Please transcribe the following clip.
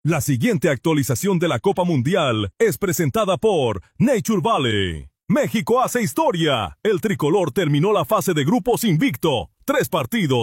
La siguiente actualización de la Copa Mundial es presentada por Nature Valley. México hace historia. El tricolor terminó la fase de grupos invicto. 3 partidos.